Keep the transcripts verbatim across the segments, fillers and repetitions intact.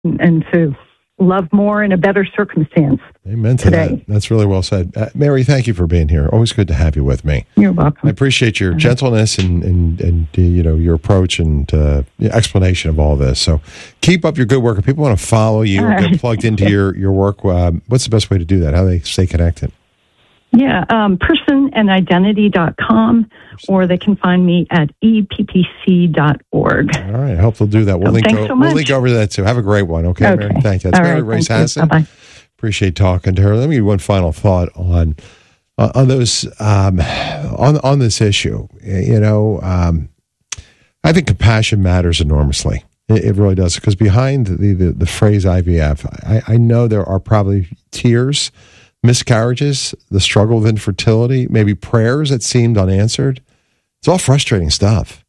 and to love more in a better circumstance. Amen to today. that. That's really well said. Uh, Mary, thank you for being here. Always good to have you with me. You're welcome. I appreciate your gentleness and, and, and uh, you know, your approach and uh, explanation of all this. So keep up your good work. If people want to follow you and get plugged into your, your work, uh, what's the best way to do that? How do they stay connected? Yeah, um, person and identity dot com, or they can find me at e p p c dot org. All right, I hope they'll do that. We'll, Oh, link, thanks o- so we'll much. link over to that too. Have a great one. Okay, Okay. Mary? Thank you. That's All Mary right, Race thank you. Hassan. Bye-bye. Appreciate talking to her. Let me give one final thought on uh, on those um, on on this issue. You know, um, I think compassion matters enormously. It, it really does, because behind the, the the phrase I V F, I, I know there are probably tears, miscarriages, the struggle with infertility, maybe prayers that seemed unanswered. It's all frustrating stuff.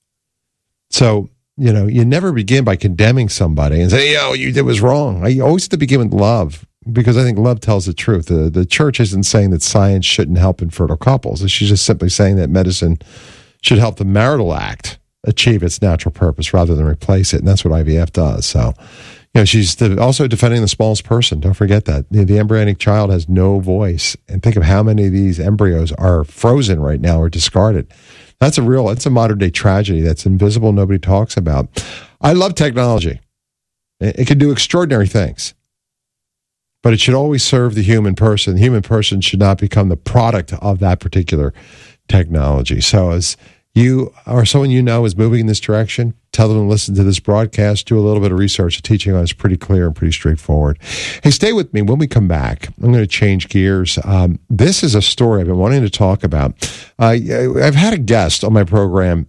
So, you know, you never begin by condemning somebody and say, yo, you did was wrong. You always have to begin with love, because I think love tells the truth. The, the church isn't saying that science shouldn't help infertile couples. She's just simply saying that medicine should help the marital act achieve its natural purpose rather than replace it. And that's what I V F does. So, you know, she's the, also defending the smallest person. Don't forget that. The, the embryonic child has no voice. And think of how many of these embryos are frozen right now or discarded. That's a real, it's a modern day tragedy that's invisible, nobody talks about. I love technology. It, it can do extraordinary things. But it should always serve the human person. The human person should not become the product of that particular technology. So as you or someone you know is moving in this direction, tell them to listen to this broadcast, do a little bit of research. The teaching on it is pretty clear and pretty straightforward. Hey, stay with me. When we come back, I'm going to change gears. Um, this is a story I've been wanting to talk about. Uh, I've had a guest on my program.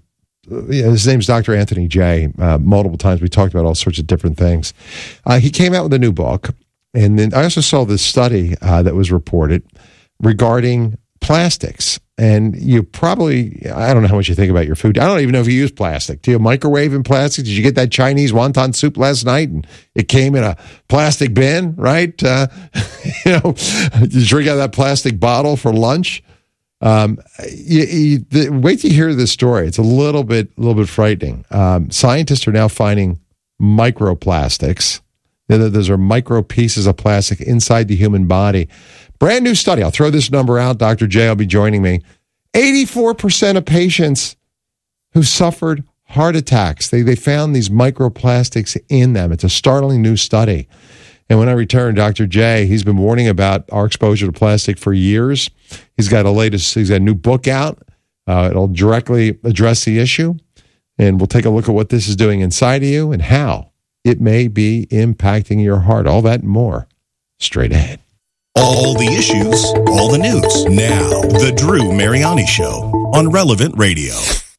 His name's Doctor Anthony Jay. Uh, multiple times we talked about all sorts of different things. Uh, he came out with a new book. And then I also saw this study uh, that was reported regarding plastics. And you probably, I don't know how much you think about your food. I don't even know if you use plastic. Do you microwave in plastic? Did you get that Chinese wonton soup last night and it came in a plastic bin, right? Uh, you know, did you drink out of that plastic bottle for lunch? Um, you, you, the, wait till you hear this story. It's a little bit, a little bit frightening. Um, scientists are now finding microplastics. Those are micro pieces of plastic inside the human body. Brand new study. I'll throw this number out. Doctor J will be joining me. eighty-four percent of patients who suffered heart attacks, they, they found these microplastics in them. It's a startling new study. And when I return, Doctor J, he's been warning about our exposure to plastic for years. He's got a latest, he's got a new book out. Uh, it'll directly address the issue. And we'll take a look at what this is doing inside of you and how it may be impacting your heart. All that and more straight ahead. All the issues, all the news. Now, the Drew Mariani Show on Relevant Radio.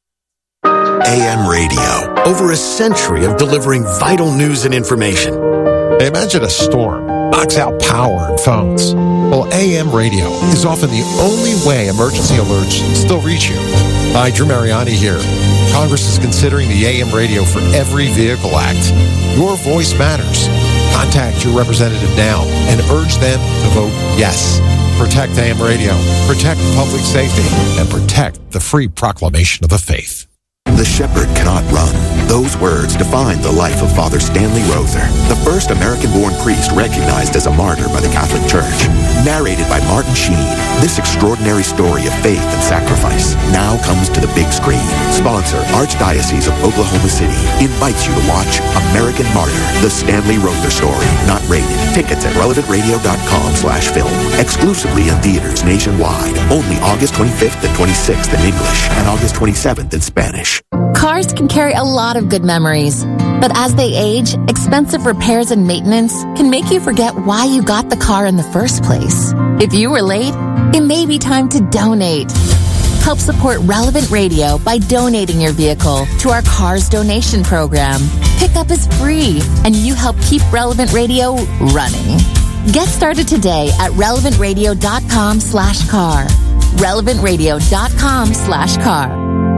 A M radio, over a century of delivering vital news and information. Imagine a storm knocks out power and phones. Well, A M radio is often the only way emergency alerts still reach you. Hi, Drew Mariani here. Congress is considering the A M radio for Every Vehicle Act. Your voice matters. Contact your representative now and urge them to vote yes. Protect A M radio, protect public safety, and protect the free proclamation of the faith. The shepherd cannot run. Those words define the life of Father Stanley Rother, the first American-born priest recognized as a martyr by the Catholic Church. Narrated by Martin Sheen, this extraordinary story of faith and sacrifice now comes to the big screen. Sponsor, Archdiocese of Oklahoma City, invites you to watch American Martyr, the Stanley Rother story. Not rated. Tickets at relevant radio dot com slash film. Exclusively in theaters nationwide. Only August twenty-fifth and twenty-sixth in English and August twenty-seventh in Spanish. Cars can carry a lot of good memories, but as they age, expensive repairs and maintenance can make you forget why you got the car in the first place. If you were late, it may be time to donate. Help support Relevant Radio by donating your vehicle to our Cars Donation Program. Pickup is free, and you help keep Relevant Radio running. Get started today at relevant radio dot com slash car. relevant radio dot com slash car.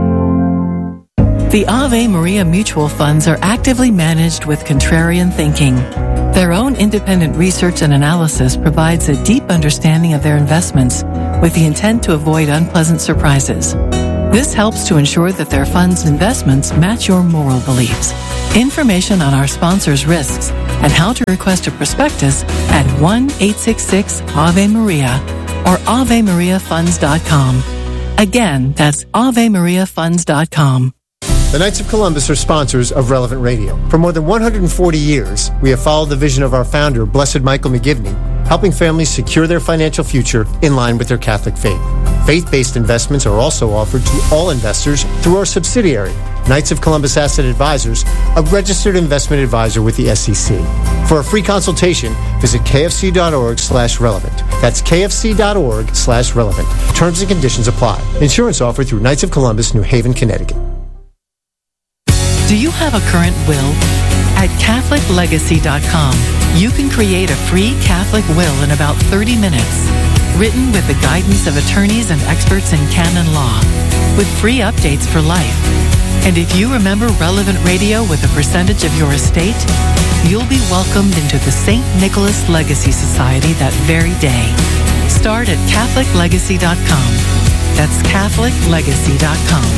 The Ave Maria Mutual Funds are actively managed with contrarian thinking. Their own independent research and analysis provides a deep understanding of their investments with the intent to avoid unpleasant surprises. This helps to ensure that their funds' investments match your moral beliefs. Information on our sponsors' risks and how to request a prospectus at one eight six six Ave Maria or ave maria funds dot com. Again, that's ave maria funds dot com. The Knights of Columbus are sponsors of Relevant Radio. For more than one hundred forty years, we have followed the vision of our founder, Blessed Michael McGivney, helping families secure their financial future in line with their Catholic faith. Faith-based investments are also offered to all investors through our subsidiary, Knights of Columbus Asset Advisors, a registered investment advisor with the S E C. For a free consultation, visit kfc.org slash relevant. That's kfc.org slash relevant. Terms and conditions apply. Insurance offered through Knights of Columbus, New Haven, Connecticut. Do you have a current will? At Catholic Legacy dot com, you can create a free Catholic will in about thirty minutes, written with the guidance of attorneys and experts in canon law, with free updates for life. And if you remember Relevant Radio with a percentage of your estate, you'll be welcomed into the Saint Nicholas Legacy Society that very day. Start at Catholic Legacy dot com. That's Catholic Legacy dot com.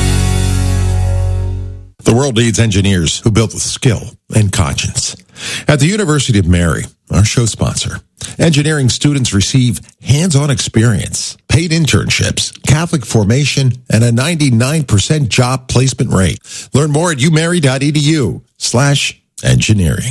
The world needs engineers who build with skill and conscience. At the University of Mary, our show sponsor, engineering students receive hands-on experience, paid internships, Catholic formation, and a ninety-nine percent job placement rate. Learn more at umary.edu slash engineering.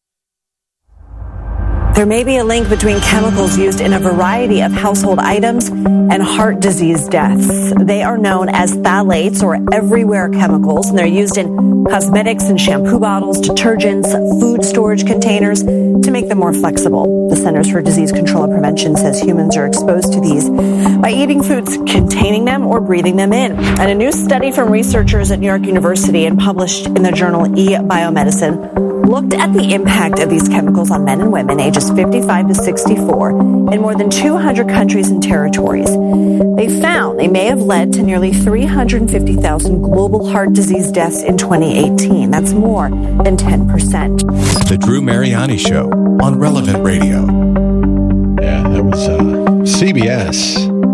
There may be a link between chemicals used in a variety of household items and heart disease deaths. They are known as phthalates, or everywhere chemicals, and they're used in cosmetics and shampoo bottles, detergents, food storage containers to make them more flexible. The Centers for Disease Control and Prevention says humans are exposed to these by eating foods containing them or breathing them in. And a new study from researchers at New York University and published in the journal eBiomedicine looked at the impact of these chemicals on men and women ages fifty-five to sixty-four in more than two hundred countries and territories. They found they may have led to nearly three hundred fifty thousand global heart disease deaths in twenty eighteen. That's more than ten percent. The Drew Mariani Show on Relevant Radio. Yeah, that was uh, C B S.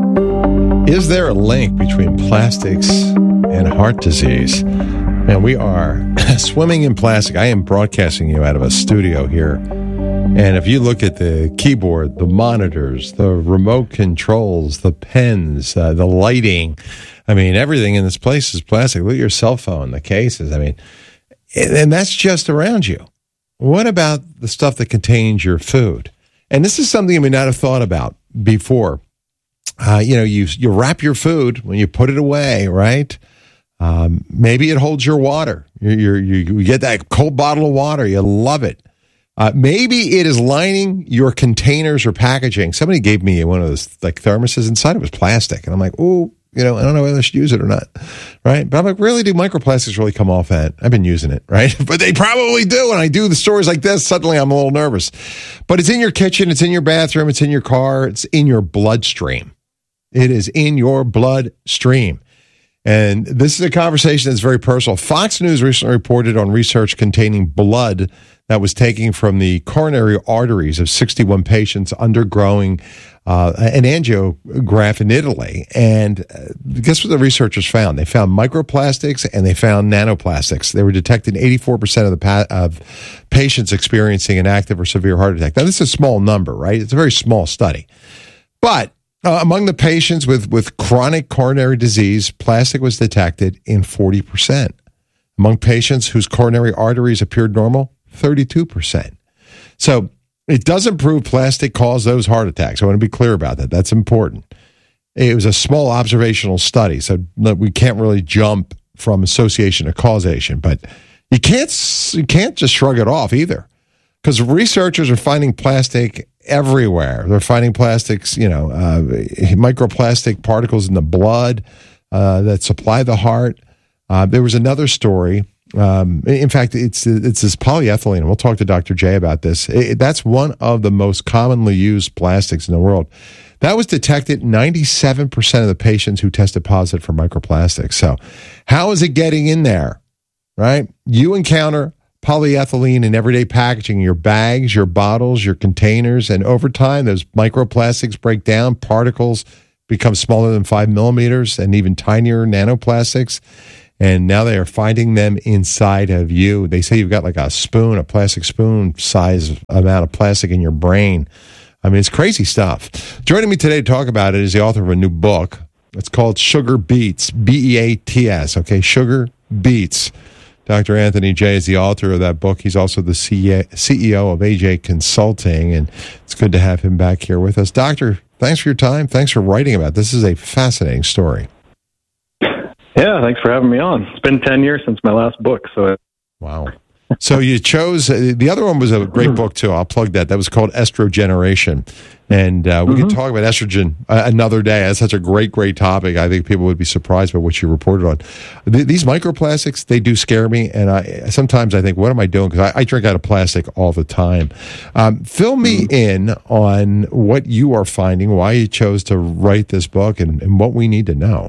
Is there a link between plastics and heart disease? Man, we are swimming in plastic. I am broadcasting you out of a studio here. And if you look at the keyboard, the monitors, the remote controls, the pens, uh, the lighting, I mean, everything in this place is plastic. Look at your cell phone, the cases. I mean, and that's just around you. What about the stuff that contains your food? And this is something you may not have thought about before. Uh, you know, you you wrap your food when you put it away, right? Um, maybe it holds your water. You you get that cold bottle of water. You love it. Uh, maybe it is lining your containers or packaging. Somebody gave me one of those like thermoses. Inside it was plastic, and I'm like, oh, you know, I don't know whether I should use it or not, right? But I'm like, really, do microplastics really come off that? I've been using it, right? But they probably do. When I do the stories like this, suddenly I'm a little nervous. But it's in your kitchen, it's in your bathroom, it's in your car, it's in your bloodstream. It is in your bloodstream. And this is a conversation that's very personal. Fox News recently reported on research containing blood that was taken from the coronary arteries of sixty-one patients undergoing uh, an angiograph in Italy. And uh, guess what the researchers found? They found microplastics and they found nanoplastics. They were detected in eighty-four percent of the pa- of patients experiencing an active or severe heart attack. Now, this is a small number, right? It's a very small study. But Uh, among the patients with, with chronic coronary disease, plastic was detected in forty percent. Among patients whose coronary arteries appeared normal, thirty-two percent. So it doesn't prove plastic caused those heart attacks. I want to be clear about that. That's important. It was a small observational study, so we can't really jump from association to causation. But you can't you can't just shrug it off either, because researchers are finding plastic everywhere. They're finding plastics, you know, uh, microplastic particles in the blood uh, that supply the heart. Uh, there was another story. Um, in fact, it's it's this polyethylene. We'll talk to Doctor J about this. It, that's one of the most commonly used plastics in the world. That was detected in ninety-seven percent of the patients who tested positive for microplastics. So how is it getting in there, right? You encounter polyethylene in everyday packaging, your bags, your bottles, your containers, and over time, those microplastics break down, particles become smaller than five millimeters and even tinier nanoplastics. and now they are finding them inside of you. They say you've got like a spoon, a plastic spoon size amount of plastic in your brain. I mean, it's crazy stuff. Joining me today to talk about it is the author of a new book. It's called Sugar Beats, B E A T S, okay? Sugar Beats. Doctor Anthony Jay is the author of that book. He's also the C E O of A J Consulting, and it's good to have him back here with us. Doctor, thanks for your time. Thanks for writing about it. This is a fascinating story. Yeah, thanks for having me on. It's been ten years since my last book. So, wow. So you chose, uh, the other one was a great book too. I'll plug that. That was called Estrogeneration. And uh, we mm-hmm. can talk about estrogen uh, another day. That's such a great, great topic. I think people would be surprised by what you reported on. Th- these microplastics, they do scare me. And I sometimes I think, what am I doing? Because I, I drink out of plastic all the time. Um, fill me mm-hmm. in on what you are finding, why you chose to write this book, and, and what we need to know.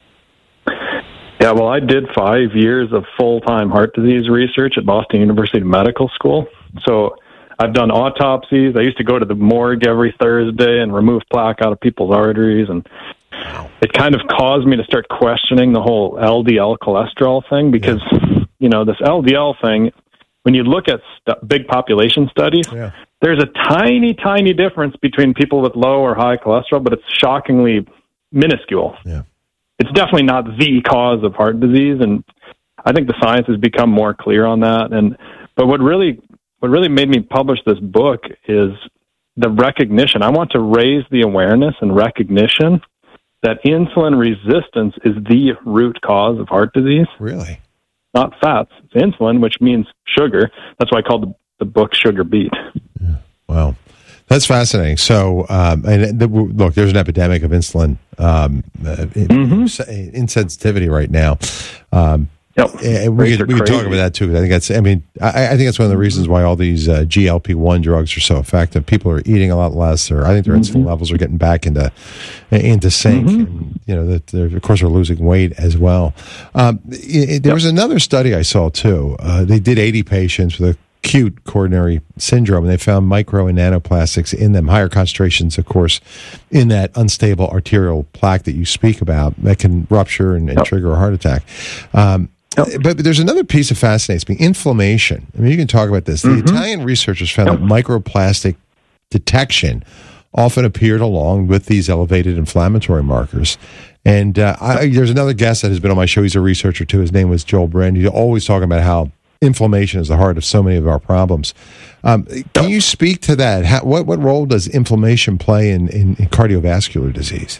Yeah, well, I did five years of full-time heart disease research at Boston University Medical School. So I've done autopsies. I used to go to the morgue every Thursday and remove plaque out of people's arteries. And it kind of caused me to start questioning the whole L D L cholesterol thing because, yeah. you know, this L D L thing, when you look at st- big population studies, yeah. there's a tiny, tiny difference between people with low or high cholesterol, but it's shockingly minuscule. Yeah. It's definitely not the cause of heart disease, and I think the science has become more clear on that. And but what really what really made me publish this book is the recognition. I want to raise the awareness and recognition that insulin resistance is the root cause of heart disease. Really? Not fats. It's insulin, which means sugar. That's why I called the, the book Sugar Beat. Yeah. Wow. That's fascinating. So, um, and the, look, there's an epidemic of insulin um, mm-hmm. insensitivity right now. Um, yep. And we could, we could talk about that too. Because I think that's. I mean, I, I think that's one of the reasons why all these uh, G L P one drugs are so effective. People are eating a lot less, or I think their mm-hmm. insulin levels are getting back into into sync. Mm-hmm. And, you know, that they're, of course, are losing weight as well. Um, it, there yep. was another study I saw too. Uh, they did eighty patients with a acute coronary syndrome, and they found micro and nanoplastics in them, higher concentrations, of course, in that unstable arterial plaque that you speak about that can rupture and, and yep. trigger a heart attack. Um, yep. but, but there's another piece that fascinates me, inflammation. I mean, you can talk about this. Mm-hmm. The Italian researchers found yep. that microplastic detection often appeared along with these elevated inflammatory markers. And uh, I, there's another guest that has been on my show. He's a researcher, too. His name was Joel Brand. He's always talking about how inflammation is the heart of so many of our problems. Um, can you speak to that? How, what what role does inflammation play in, in, in cardiovascular disease?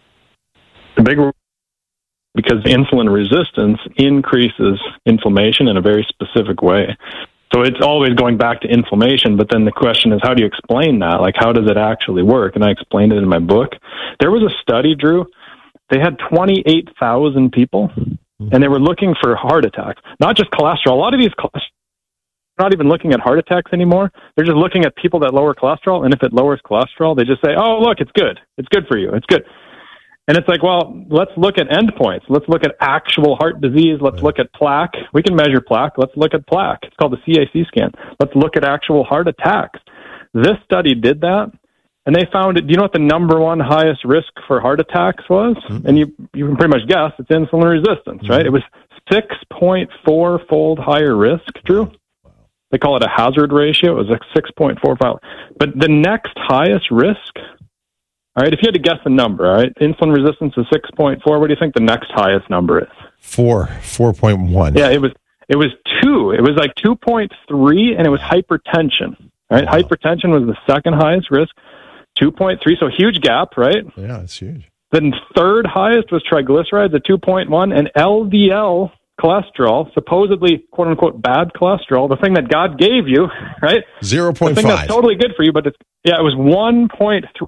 The big role, because insulin resistance increases inflammation in a very specific way. So it's always going back to inflammation, but then the question is, how do you explain that? Like, how does it actually work? And I explained it in my book. There was a study, Drew. They had twenty-eight thousand people, and they were looking for heart attacks, not just cholesterol. A lot of these cholesterol, they're not even looking at heart attacks anymore. They're just looking at people that lower cholesterol, and if it lowers cholesterol, they just say, oh, look, it's good. It's good for you. It's good. And it's like, well, let's look at endpoints. Let's look at actual heart disease. Let's look at plaque. We can measure plaque. Let's look at plaque. It's called the C A C scan. Let's look at actual heart attacks. This study did that. And they found it. Do you know what the number one highest risk for heart attacks was? Mm-hmm. And you you can pretty much guess it's insulin resistance, right? Mm-hmm. It was six point four fold higher risk, Drew. Wow. They call it a hazard ratio. It was like six point four five. But the next highest risk, all right, if you had to guess the number, all right, insulin resistance is six point four. What do you think the next highest number is? Four, four point one. Yeah, it was it was two. It was like two point three, and it was hypertension. Right, wow. Hypertension was the second highest risk. two point three, so huge gap, right? Yeah, it's huge. Then third highest was triglycerides at two point one, and L D L cholesterol, supposedly, quote-unquote, bad cholesterol, the thing that God gave you, right? zero point five. The thing that's totally good for you, but it's, yeah, it was one point three.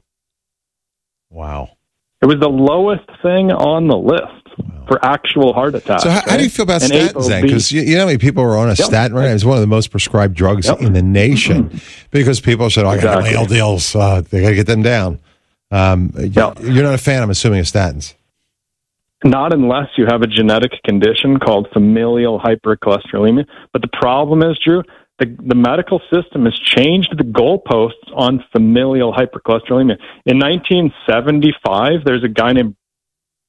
Wow. It was the lowest thing on the list. Wow. For actual heart attacks. So how, right? how do you feel about and statins then? Because you, you know how many people are on a yep. statin right now? It's one of the most prescribed drugs yep. in the nation because people said, oh, I got to get my L D Ls. Uh, they got to get them down. Um, yep. You're not a fan, I'm assuming, of statins. Not unless you have a genetic condition called familial hypercholesterolemia. But the problem is, Drew, the, the medical system has changed the goalposts on familial hypercholesterolemia. In nineteen seventy-five, there's a guy named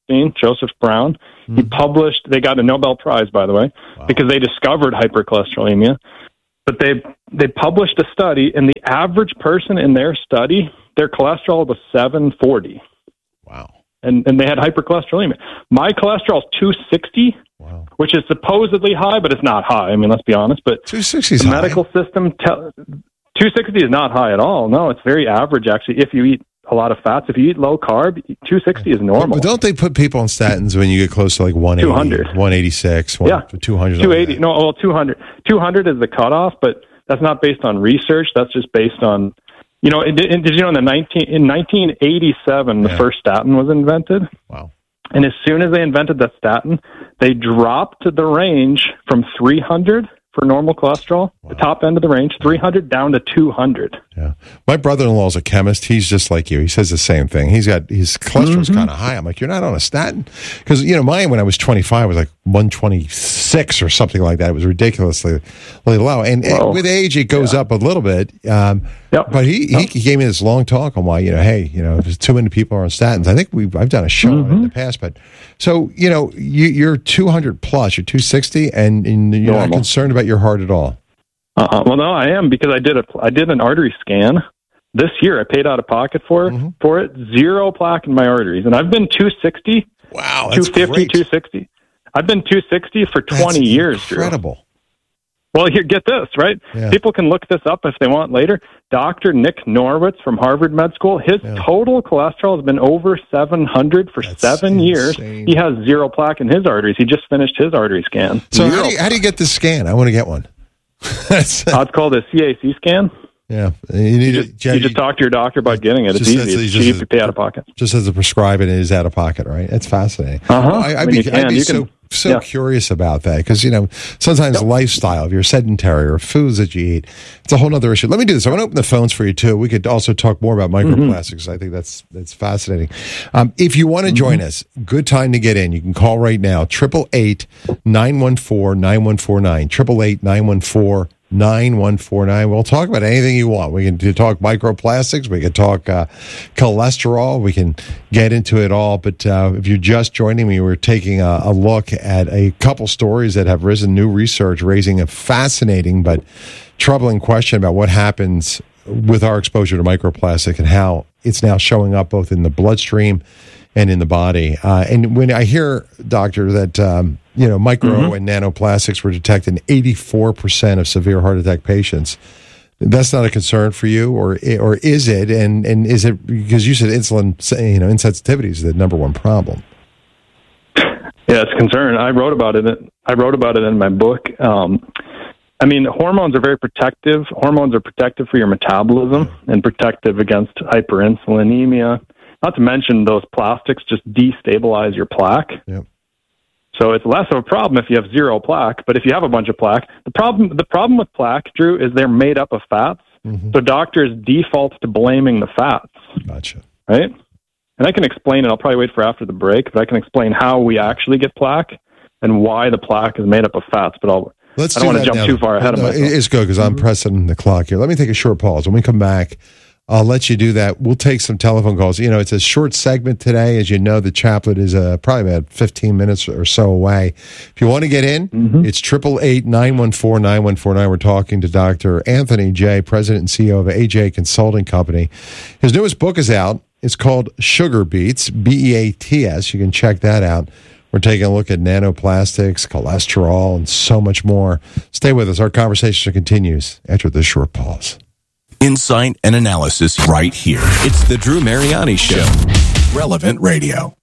Epstein, Joseph Brown. Mm-hmm. He published, they got a Nobel Prize, by the way, wow. because they discovered hypercholesterolemia. But they they published a study, and the average person in their study, their cholesterol was seven forty. Wow. And and they had hypercholesterolemia. My cholesterol is two sixty, wow. which is supposedly high, but it's not high. I mean, let's be honest. But two sixty is the high. medical system, te- two sixty is not high at all. No, it's very average, actually, if you eat a lot of fats. If you eat low carb, two sixty is normal. But don't they put people on statins when you get close to like one eighty, two hundred. one eighty-six, yeah. two hundred? two eighty. No, well, two hundred. two hundred is the cutoff, but that's not based on research. That's just based on, you know, did, did you know in the nineteen in nineteen eighty-seven yeah. the first statin was invented? Wow. And as soon as they invented that statin, they dropped the range from three hundred for normal cholesterol, wow. the top end of the range, three hundred down to two hundred. Yeah. My brother-in-law is a chemist. He's just like you. He says the same thing. He's got, his cholesterol's mm-hmm. kind of high. I'm like, you're not on a statin? Because, you know, mine when I was twenty-five was like one twenty-six or something like that. It was ridiculously low. And, and with age, it goes yeah. up a little bit. Um, yep. But he, yep. he gave me this long talk on why, you know, hey, you know, there's too many people are on statins. I think we've, I've done a show mm-hmm. in the past, but so, you know, you, you're two hundred plus, you're two sixty, and, and you're Normal. Not concerned about your heart at all. Uh, well, no, I am, because I did a I did an artery scan this year. I paid out of pocket for mm-hmm. for it. Zero plaque in my arteries, and I've been two sixty. Wow, that's two fifty, great. two sixty. I've been two sixty for twenty that's years. Incredible. Drew. Well, here, get this, right? Yeah. People can look this up if they want later. Doctor Nick Norwitz from Harvard Med School, his yeah. total cholesterol has been over seven hundred for That's seven insane. years. He has zero plaque in his arteries. He just finished his artery scan. So how do, you, how do you get this scan? I want to get one. That's uh, it's called a C A C scan. Yeah, you need you to just, you just talk to your doctor about getting it. It's easy. It's cheap. You pay out of pocket. Just as a prescribe it is out of pocket, right? That's fascinating. Uh-huh. Well, I, I'd, I mean, be, you can, I'd be you so can, so yeah. curious about that because you know sometimes yep. lifestyle, if you're sedentary or foods that you eat, it's a whole other issue. Let me do this. I want to open the phones for you too. We could also talk more about microplastics. Mm-hmm. I think that's that's fascinating. Um, if you want to join mm-hmm. us, good time to get in. You can call right now triple eight nine one four nine one four nine triple eight nine one four. nine one four nine. We'll talk about anything you want. We can talk microplastics. We can talk uh, cholesterol. We can get into it all. But uh, if you're just joining me, we're taking a, a look at a couple stories that have risen, new research raising a fascinating but troubling question about what happens with our exposure to microplastic and how it's now showing up both in the bloodstream and in the body. Uh, and when I hear, doctor, that um, you know micro mm-hmm. and nanoplastics were detected in eighty-four percent of severe heart attack patients, that's not a concern for you, or or is it? And and is it because you said insulin, you know, insensitivity is the number one problem? Yeah, it's a concern. I wrote about it. I wrote about it in my book. Um, I mean, hormones are very protective. Hormones are protective for your metabolism and protective against hyperinsulinemia. Not to mention those plastics just destabilize your plaque. Yep. So it's less of a problem if you have zero plaque, but if you have a bunch of plaque, the problem the problem with plaque, Drew, is they're made up of fats. Mm-hmm. So doctors default to blaming the fats. Gotcha. Right? And I can explain it. I'll probably wait for after the break, but I can explain how we actually get plaque and why the plaque is made up of fats. But I'll, Let's I don't do want to jump now. too far ahead no, of myself. It's good because mm-hmm. I'm pressing the clock here. Let me take a short pause. When we come back, I'll let you do that. We'll take some telephone calls. You know, it's a short segment today. As you know, the chaplet is uh, probably about fifteen minutes or so away. If you want to get in, mm-hmm. it's triple eight nine one four nine one four nine. We're talking to Doctor Anthony Jay, President and C E O of A J Consulting Company. His newest book is out. It's called Sugar Beats, B E A T S. You can check that out. We're taking a look at nanoplastics, cholesterol, and so much more. Stay with us. Our conversation continues after this short pause. Insight and analysis right here. It's the Drew Mariani Show. Relevant Radio.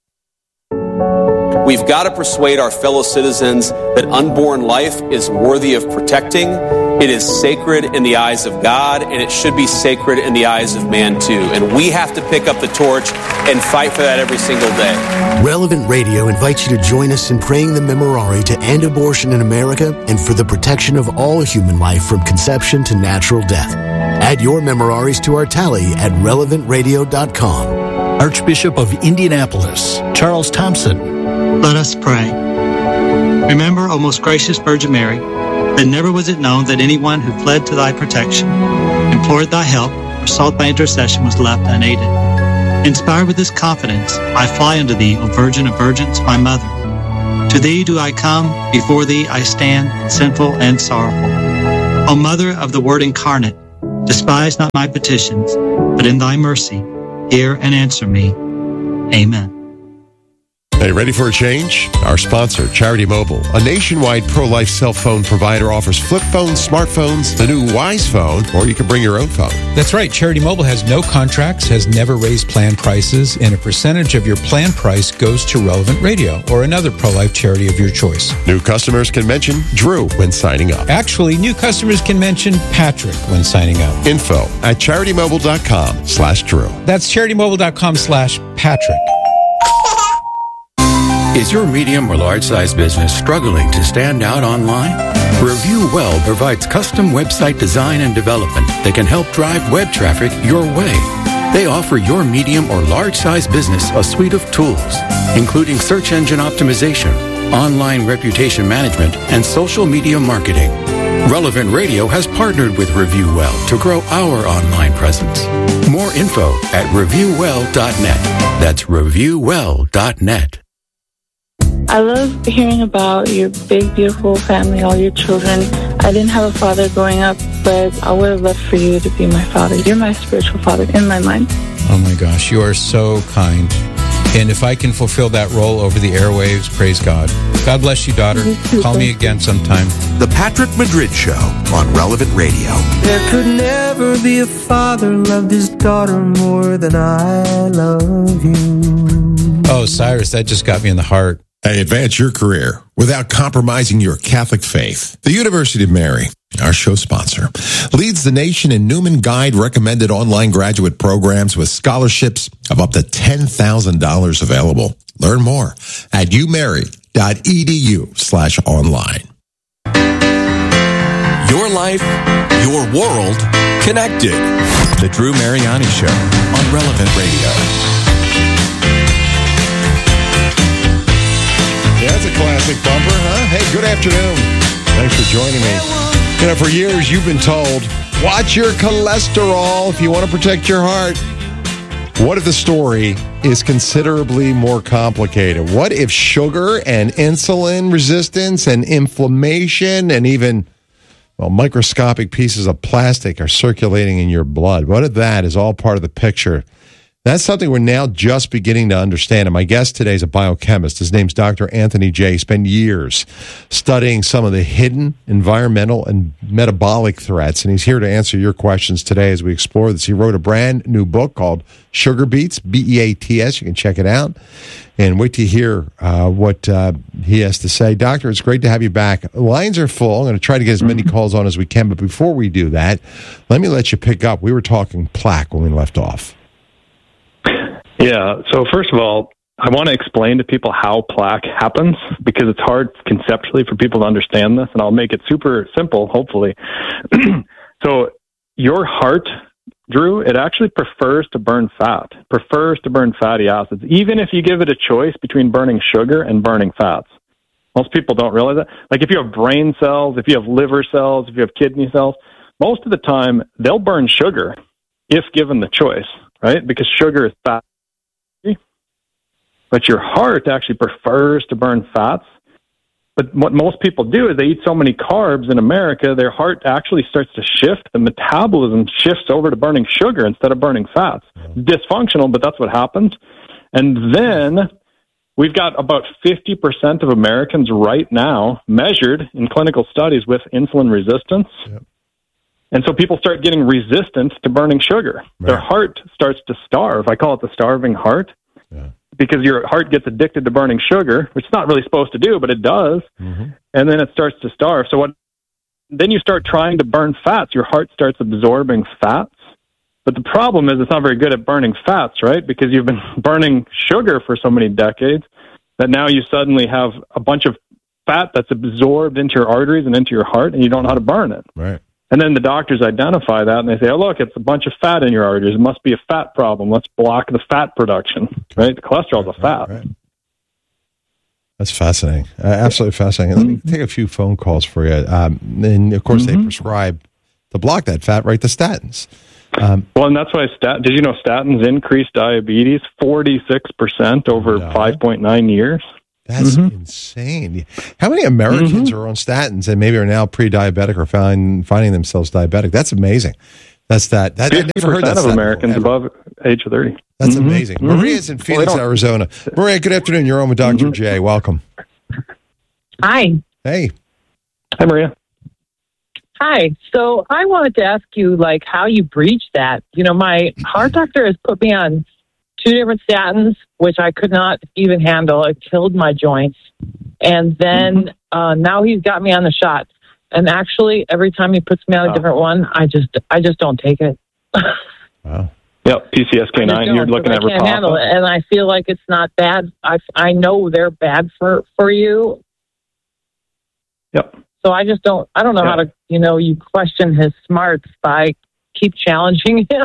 We've got to persuade our fellow citizens that unborn life is worthy of protecting. It is sacred in the eyes of God, and it should be sacred in the eyes of man, too. And we have to pick up the torch and fight for that every single day. Relevant Radio invites you to join us in praying the Memorare to end abortion in America and for the protection of all human life from conception to natural death. Add your Memoraries to our tally at relevant radio dot com. Archbishop of Indianapolis, Charles Thompson. Let us pray. Remember, O most gracious Virgin Mary, that never was it known that anyone who fled to thy protection, implored thy help, or sought thy intercession was left unaided. Inspired with this confidence, I fly unto thee, O Virgin of Virgins, my mother. To thee do I come, before thee I stand, sinful and sorrowful. O Mother of the Word incarnate, despise not my petitions, but in thy mercy, hear and answer me. Amen. Hey, ready for a change? Our sponsor, Charity Mobile, a nationwide pro-life cell phone provider, offers flip phones, smartphones, the new Wise Phone, or you can bring your own phone. That's right. Charity Mobile has no contracts, has never raised plan prices, and a percentage of your plan price goes to Relevant Radio or another pro-life charity of your choice. New customers can mention Drew when signing up. Actually, new customers can mention Patrick when signing up. Info at CharityMobile.com slash Drew. That's CharityMobile.com slash Patrick. Is your medium or large-size business struggling to stand out online? Review Well provides custom website design and development that can help drive web traffic your way. They offer your medium or large-size business a suite of tools, including search engine optimization, online reputation management, and social media marketing. Relevant Radio has partnered with Review Well to grow our online presence. More info at review well dot net. That's review well dot net. I love hearing about your big, beautiful family, all your children. I didn't have a father growing up, but I would have loved for you to be my father. You're my spiritual father in my mind. Oh my gosh, you are so kind. And if I can fulfill that role over the airwaves, praise God. God bless you, daughter. You Call me again sometime. The Patrick Madrid Show on Relevant Radio. There could never be a father loved his daughter more than I love you. Oh, Cyrus, that just got me in the heart. Hey, advance your career without compromising your Catholic faith. The University of Mary, our show sponsor, leads the nation in Newman Guide recommended online graduate programs with scholarships of up to ten thousand dollars available. Learn more at umary.edu slash online. Your life, your world, connected. The Drew Mariani Show on Relevant Radio. Yeah, that's a classic bumper, huh? Hey, good afternoon. Thanks for joining me. You know, for years you've been told, watch your cholesterol if you want to protect your heart. What if the story is considerably more complicated? What if sugar and insulin resistance and inflammation and even, well, microscopic pieces of plastic are circulating in your blood? What if that is all part of the picture? That's something we're now just beginning to understand. And my guest today is a biochemist. His name's Doctor Anthony Jay. He spent years studying some of the hidden environmental and metabolic threats. And he's here to answer your questions today as we explore this. He wrote a brand new book called Sugar Beats, B E A T S. You can check it out. And wait to hear uh, what uh, he has to say. Doctor, it's great to have you back. Lines are full. I'm going to try to get as many calls on as we can. But before we do that, let me let you pick up. We were talking plaque when we left off. Yeah. So first of all, I want to explain to people how plaque happens because it's hard conceptually for people to understand this, and I'll make it super simple, hopefully. So your heart, Drew, it actually prefers to burn fat, prefers to burn fatty acids, even if you give it a choice between burning sugar and burning fats. Most people don't realize that. Like if you have brain cells, if you have liver cells, if you have kidney cells, most of the time they'll burn sugar if given the choice, right? Because sugar is fat. But your heart actually prefers to burn fats. But what most people do is they eat so many carbs in America, their heart actually starts to shift. The metabolism shifts over to burning sugar instead of burning fats. Dysfunctional, but that's what happens. And then we've got about fifty percent of Americans right now measured in clinical studies with insulin resistance. Yep. And so people start getting resistant to burning sugar. Right. Their heart starts to starve. I call it the starving heart. Yeah. Because your heart gets addicted to burning sugar, which it's not really supposed to do, but it does. Mm-hmm. And then it starts to starve. So what? Then you start trying to burn fats. Your heart starts absorbing fats. But the problem is it's not very good at burning fats, right? Because you've been burning sugar for so many decades that now you suddenly have a bunch of fat that's absorbed into your arteries and into your heart, and you don't know how to burn it. Right. And then the doctors identify that, and they say, oh, look, it's a bunch of fat in your arteries. It must be a fat problem. Let's block the fat production, right? The cholesterol is a fat. Right, right. That's fascinating. Uh, absolutely fascinating. Let me take a few phone calls for you. Um, and, of course, mm-hmm. they prescribe to block that fat, right, the statins. Um, well, and that's why stat. Did you know statins increase diabetes forty-six percent over no. five point nine years? That's mm-hmm. insane. How many Americans mm-hmm. are on statins and maybe are now pre-diabetic or find, finding themselves diabetic? That's amazing. That's that. that fifty percent of Americans above age of thirty. That's mm-hmm. amazing. Mm-hmm. Maria's in Phoenix, well, Arizona. Maria, good afternoon. You're on with Doctor Mm-hmm. J. Welcome. Hi. Hey. Hi, Maria. Hi. So I wanted to ask you, like, how you breach that. You know, my heart doctor has put me on two different statins, which I could not even handle. It killed my joints. And then mm-hmm. uh, now he's got me on the shot. And actually, every time he puts me on a oh. different one, I just I just don't take it. Wow. Yep, P C S K nine. You're looking at I can't handle it, and I feel like it's not bad. I I know they're bad for, for you. Yep. So I just don't. I don't know yeah. how to. You know, you question his smarts by keep challenging him.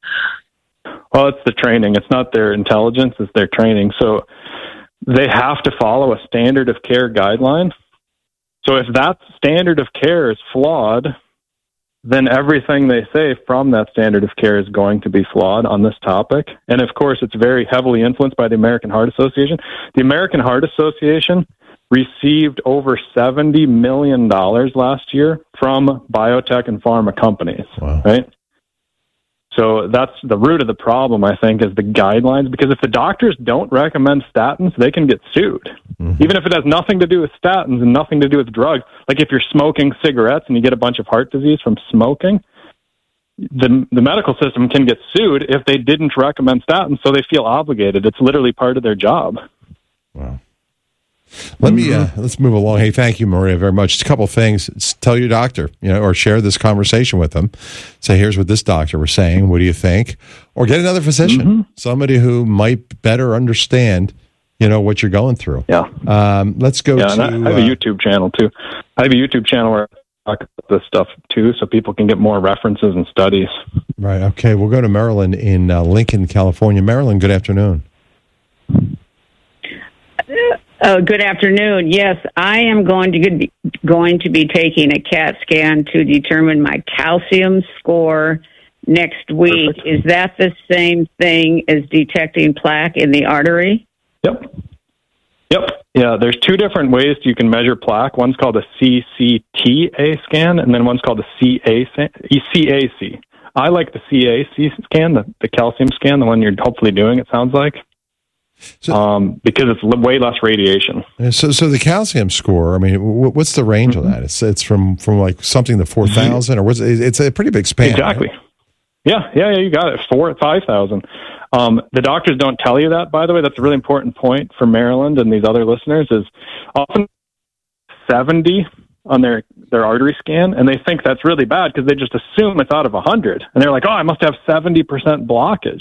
Well, it's the training. It's not their intelligence. It's their training. So they have to follow a standard of care guideline. So if that standard of care is flawed, then everything they say from that standard of care is going to be flawed on this topic. And of course, it's very heavily influenced by the American Heart Association. The American Heart Association received over seventy million dollars last year from biotech and pharma companies, wow. right? So that's the root of the problem, I think, is the guidelines. Because if the doctors don't recommend statins, they can get sued. Mm-hmm. Even if it has nothing to do with statins and nothing to do with drugs. Like if you're smoking cigarettes and you get a bunch of heart disease from smoking, the the medical system can get sued if they didn't recommend statins, so they feel obligated. It's literally part of their job. Wow. Let me uh, let's move along. Hey, thank you, Maria, very much. Just a couple of things. Just tell your doctor, you know, or share this conversation with them. Say, here's what this doctor was saying. What do you think? Or get another physician, mm-hmm. somebody who might better understand, you know, what you're going through. Yeah. Um, let's go yeah, to. And I, I have a YouTube channel too. I have a YouTube channel where I talk about this stuff too, so people can get more references and studies. Right. Okay. We'll go to Marilyn in uh, Lincoln, California. Marilyn, good afternoon. Oh, good afternoon. Yes, I am going to be, going to be taking a CAT scan to determine my calcium score next week. Perfect. Is that the same thing as detecting plaque in the artery? Yep. Yep. Yeah, there's two different ways you can measure plaque. One's called a C C T A scan, and then one's called a C A C. I like the C A C scan, the, the calcium scan, the one you're hopefully doing, it sounds like. So, um, because it's way less radiation. So, so the calcium score. I mean, what's the range mm-hmm. of that? It's it's from, from like something to four thousand, or what's it's a pretty big span. Exactly. Right? Yeah, yeah, yeah. You got it. Four, five thousand. Um, the doctors don't tell you that. By the way, that's a really important point for Maryland and these other listeners. Is often seventy on their their artery scan, and they think that's really bad because they just assume it's out of a hundred, and they're like, "Oh, I must have seventy percent blockage."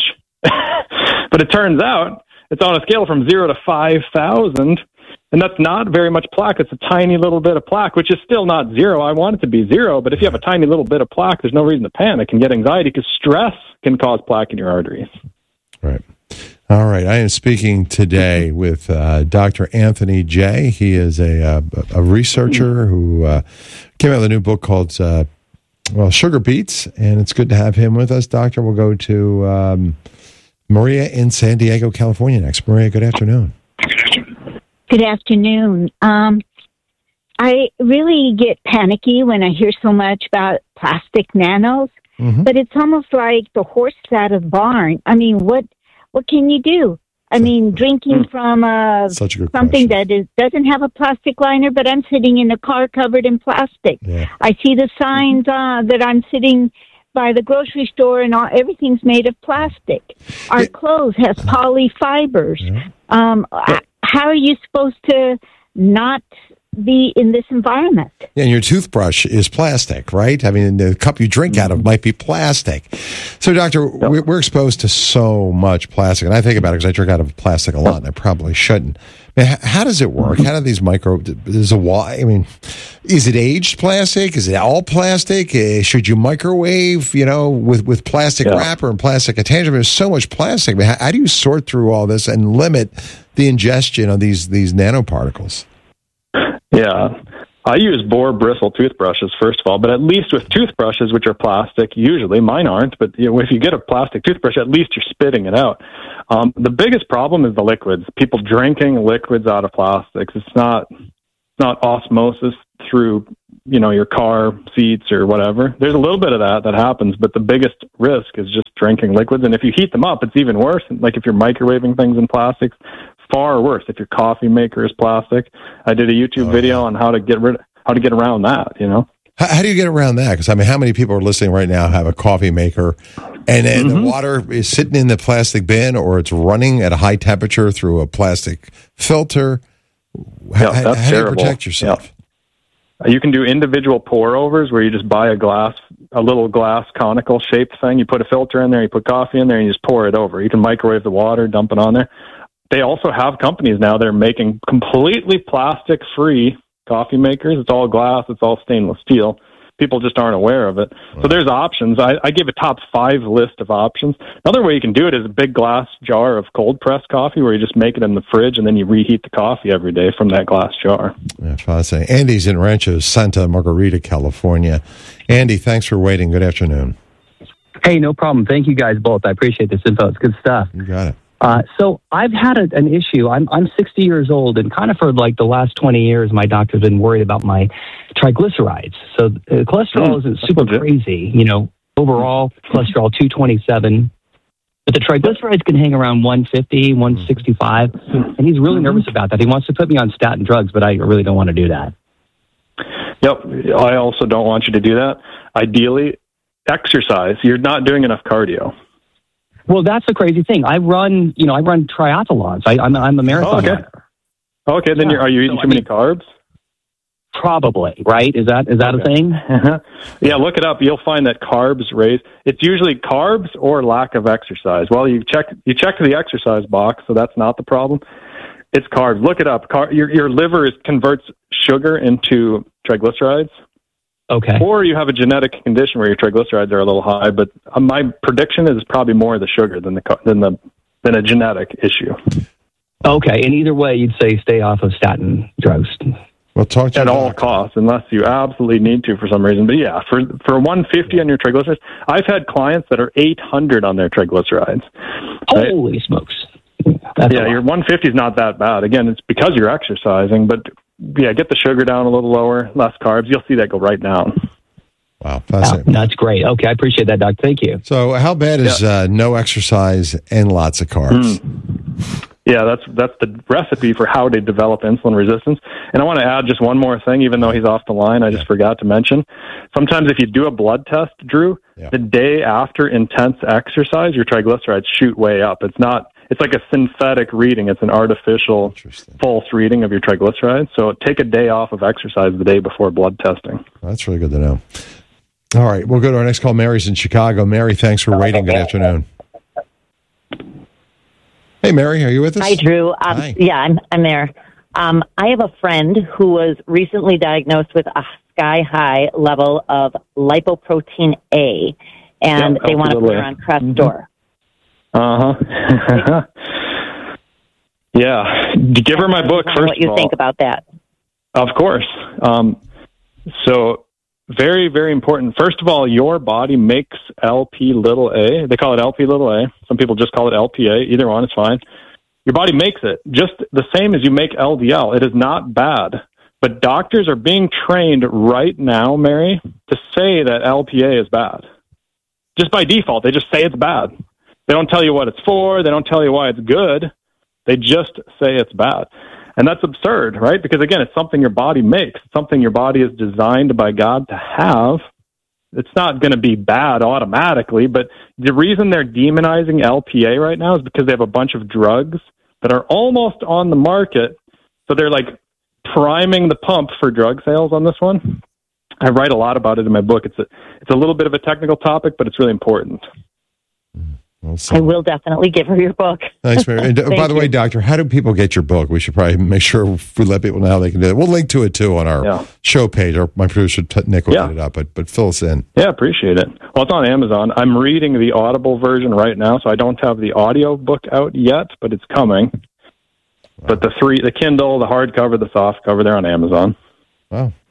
But it turns out it's on a scale from zero to five thousand, and that's not very much plaque. It's a tiny little bit of plaque, which is still not zero. I want it to be zero, but if you have a tiny little bit of plaque, there's no reason to panic and get anxiety because stress can cause plaque in your arteries. Right. All right. I am speaking today with uh, Doctor Anthony J. He is a, uh, a researcher who uh, came out with a new book called, uh, well, Sugar Beets, and it's good to have him with us. Doctor, we'll go to um, Maria in San Diego, California next. Maria, good afternoon. Good afternoon. Um, I really get panicky when I hear so much about plastic nanos, mm-hmm. but it's almost like the horse out of the barn. I mean, what what can you do? I mean, drinking from uh, something question. that is doesn't have a plastic liner, but I'm sitting in a car covered in plastic. Yeah. I see the signs uh, that I'm sitting by the grocery store, and all, everything's made of plastic. Our yeah. clothes has polyfibers. Yeah. Um, yeah. How are you supposed to not be in this environment? Yeah, and your toothbrush is plastic, right? I mean, the cup you drink out of might be plastic. So, Doctor, yep. we're, we're exposed to so much plastic, and I think about it because I drink out of plastic a lot, and I probably shouldn't. I mean, how does it work? How do these micro? Is a why? I mean, is it aged plastic? Is it all plastic? Uh, should you microwave? You know, with with plastic yeah. wrapper and plastic attachment? There's so much plastic. I mean, how, how do you sort through all this and limit the ingestion of these these nanoparticles? Yeah. I use boar bristle toothbrushes, first of all, but at least with toothbrushes, which are plastic, usually, mine aren't, but you know, if you get a plastic toothbrush, at least you're spitting it out. Um, the biggest problem is the liquids. People drinking liquids out of plastics. It's not, it's not osmosis through, you know, your car seats or whatever. There's a little bit of that that happens, but the biggest risk is just drinking liquids. And if you heat them up, it's even worse. Like if you're microwaving things in plastics, far worse. If your coffee maker is plastic, I did a YouTube oh, video yeah. on how to get rid, how to get around that. You know, how, how do you get around that? Because I mean, how many people are listening right now have a coffee maker, and then mm-hmm. the water is sitting in the plastic bin, or it's running at a high temperature through a plastic filter? How, yeah, that's how do you terrible. protect yourself? Yeah. You can do individual pour overs where you just buy a glass, a little glass conical shaped thing. You put a filter in there, you put coffee in there, and you just pour it over. You can microwave the water, dump it on there. They also have companies now that are making completely plastic-free coffee makers. It's all glass. It's all stainless steel. People just aren't aware of it. Right. So there's options. I, I give a top five list of options. Another way you can do it is a big glass jar of cold-pressed coffee where you just make it in the fridge and then you reheat the coffee every day from that glass jar. Yeah, fascinating. Andy's in Rancho Santa Margarita, California. Andy, thanks for waiting. Good afternoon. Hey, no problem. Thank you guys both. I appreciate this info. It's good stuff. You got it. Uh, so I've had a, an issue. I'm I'm sixty years old, and kind of for like the last twenty years, my doctor's been worried about my triglycerides. So uh, cholesterol isn't super crazy, you know. Overall, cholesterol two twenty-seven, but the triglycerides can hang around one fifty, one sixty-five, and he's really nervous about that. He wants to put me on statin drugs, but I really don't want to do that. Yep, I also don't want you to do that. Ideally, exercise. You're not doing enough cardio. Well, that's the crazy thing. I run, you know, I run triathlons. I, I'm, I'm a marathon oh, okay. runner. Okay, then yeah. you're, are you eating so, too I mean, many carbs? Probably, right? Is that is that okay. a thing? Yeah, look it up. You'll find that carbs raise. It's usually carbs or lack of exercise. Well, you check you check the exercise box, so that's not the problem. It's carbs. Look it up. Car, your your liver is, converts sugar into triglycerides. Okay. Or you have a genetic condition where your triglycerides are a little high, but my prediction is probably more the sugar than the than the than a genetic issue. Okay, and either way, you'd say stay off of statin drugs. Well, talk to at all costs, unless you absolutely need to for some reason. But yeah, for for one fifty on your triglycerides, I've had clients that are eight hundred on their triglycerides. Holy right? smokes! That's yeah, your one fifty is not that bad. Again, it's because you're exercising, but yeah, get the sugar down a little lower, less carbs. You'll see that go right down. Wow, fascinating. Wow, that's great. Okay, I appreciate that, Doc. Thank you. So, how bad is yeah. uh, no exercise and lots of carbs? Mm. Yeah, that's that's the recipe for how to develop insulin resistance. And I want to add just one more thing, even though he's off the line, I just yeah. forgot to mention. Sometimes if you do a blood test, Drew, yeah. the day after intense exercise, your triglycerides shoot way up. It's not. It's like a synthetic reading. It's an artificial false reading of your triglycerides. So take a day off of exercise the day before blood testing. That's really good to know. All right, we'll go to our next call. Mary's in Chicago. Mary, thanks for waiting. Good afternoon. Hey, Mary, are you with us? Hi, Drew. Um, Hi. Yeah, I'm, I'm there. Um, I have a friend who was recently diagnosed with a sky-high level of lipoprotein A, and yeah, they want to put her on Crestor. Mm-hmm. Uh-huh. Yeah. Give her my book, first what you of all. think about that. Of course. Um, so very, very important. First of all, your body makes L P little a. They call it L P little a. Some people just call it L P A. Either one is fine. Your body makes it just the same as you make L D L. It is not bad. But doctors are being trained right now, Mary, to say that L P A is bad. Just by default, they just say it's bad. They don't tell you what it's for. They don't tell you why it's good. They just say it's bad. And that's absurd, right? Because, again, it's something your body makes. It's something your body is designed by God to have. It's not going to be bad automatically, but the reason they're demonizing L P A right now is because they have a bunch of drugs that are almost on the market. So they're like priming the pump for drug sales on this one. I write a lot about it in my book. It's a, it's a little bit of a technical topic, but it's really important. Well, I will definitely give her your book. Thanks, Mary. And, by the you. way, Doctor, how do people get your book? We should probably make sure we let people know how they can do it. We'll link to it, too, on our yeah. show page. Or my producer, Nick, will yeah. get it up, but, but fill us in. Yeah, appreciate it. Well, it's on Amazon. I'm reading the Audible version right now, so I don't have the audio book out yet, but it's coming. Wow. But the three, the Kindle, the hardcover, the softcover, they're on Amazon. Wow.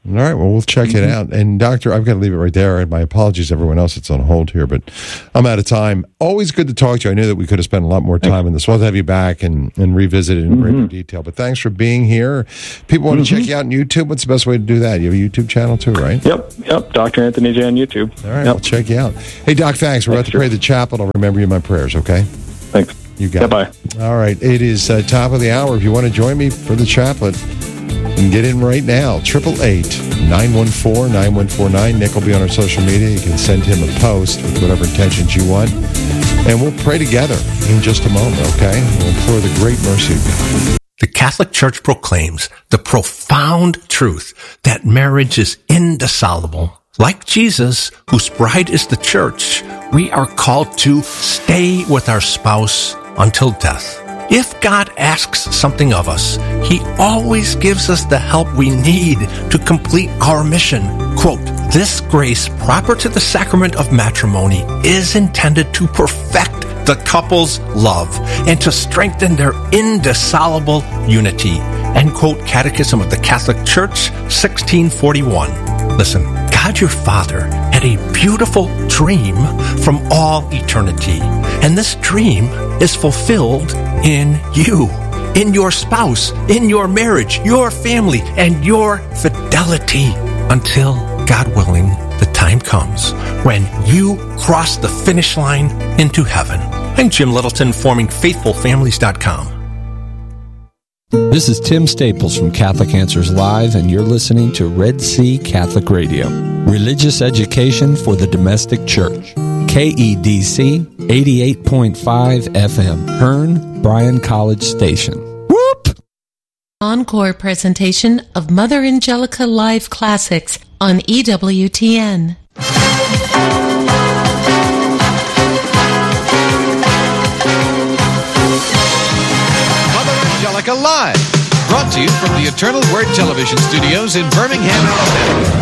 All right, well, we'll check mm-hmm. it out. And, Doctor, I've got to leave it right there. And my apologies to everyone else that's on hold here, but I'm out of time. Always good to talk to you. I knew that we could have spent a lot more time on this. We'll have you back and, and revisit it in mm-hmm. greater detail. But thanks for being here. People want mm-hmm. to check you out on YouTube. What's the best way to do that? You have a YouTube channel too, right? Yep, yep. Doctor Anthony J on YouTube. All right, yep. I'll check you out. Hey, Doc, thanks. We're thanks, about to pray the chaplet. I'll remember you in my prayers, okay? Thanks. You got yeah, it. Bye. All right, it is uh, top of the hour. If you want to join me for the chaplet, you can get in right now. Triple eight nine one four nine one four nine. Nick will be on our social media. You can send him a post with whatever intentions you want, and we'll pray together in just a moment. Okay? We'll implore the great mercy of God. The Catholic Church proclaims the profound truth that marriage is indissoluble. Like Jesus, whose bride is the church, we are called to stay with our spouse until death. If God asks something of us, He always gives us the help we need to complete our mission. Quote, this grace proper to the sacrament of matrimony is intended to perfect the couple's love and to strengthen their indissoluble unity. End quote, Catechism of the Catholic Church, sixteen forty-one. Listen, God your Father had a beautiful dream from all eternity. And this dream is fulfilled in you, in your spouse, in your marriage, your family, and your fidelity until, God willing, the time comes when you cross the finish line into heaven. I'm Jim Littleton, forming faithful families dot com. This is Tim Staples from Catholic Answers Live, and you're listening to Red Sea Catholic Radio. Religious education for the domestic church. K E D C eighty-eight point five F M, Hearn, Bryan College Station. Whoop! Encore presentation of Mother Angelica Live Classics on E W T N. Live, brought to you from the Eternal Word Television Studios in Birmingham, Alabama.